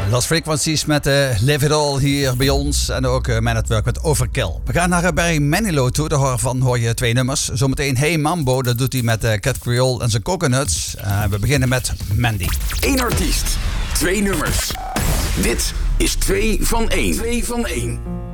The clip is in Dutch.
Lost Frequencies met Live It All hier bij ons. En ook Man at Work met Overkill. We gaan naar Barry Manilow toe. Daarvan hoor je 2 nummers. Zometeen Hey Mambo. Dat doet hij met Cat Creole en zijn Coconuts. We beginnen met Mandy. 1 artiest, 2 nummers. Dit is 2 van 1. 2 van 1.